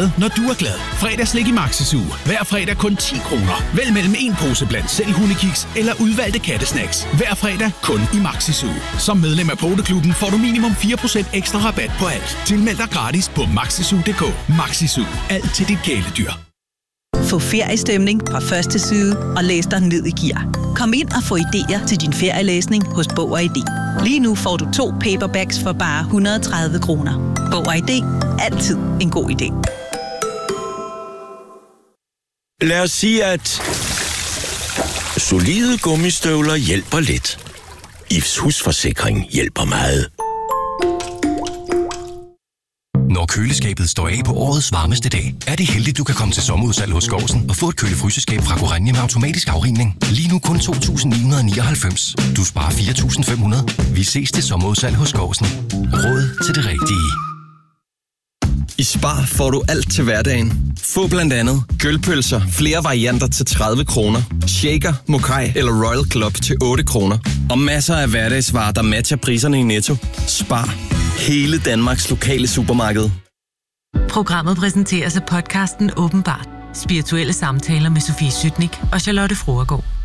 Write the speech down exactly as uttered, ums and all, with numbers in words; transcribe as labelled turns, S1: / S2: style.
S1: glad, når du er glad. Fredagslik i Maxi-Zoo. Hver fredag kun ti kroner. Vælg mellem en pose blandt selv hundekiks eller udvalgte kattesnacks. Hver fredag kun i Maxi-Zoo. Som medlem af Poteklubben får du minimum fire procent ekstra rabat på alt. Tilmeld dig gratis på maxizoo punktum d k. Maxi-Zoo. Alt til dit kæledyr.
S2: Få feriestemning fra første side og læs dig ned i gear. Kom ind og få idéer til din ferielæsning hos Bog og I D. Lige nu får du to paperbacks for bare et hundrede og tredive kroner. Bog og I D. Altid en god idé.
S3: Lad os sige, at solide gummistøvler hjælper lidt. I F's husforsikring hjælper meget.
S4: Når køleskabet står af på årets varmeste dag, er det heldigt, du kan komme til sommerudsalg hos Skovsen og få et kølefryseskab fra Gorenje med automatisk afrivning. Lige nu kun to tusind ni hundrede og nioghalvfems. Du sparer fire tusind fem hundrede. Vi ses til sommerudsalg hos Skovsen. Råd til det rigtige.
S5: I Spar får du alt til hverdagen. Få blandt andet gølpølser, flere varianter til tredive kroner, shaker, mokai eller Royal Club til otte kroner. Og masser af hverdagsvarer, der matcher priserne i Netto. Spar. Hele Danmarks lokale supermarked.
S6: Programmet præsenteres af podcasten Åbenbart. Spirituelle samtaler med Sofie Sytnik og Charlotte Froergaard.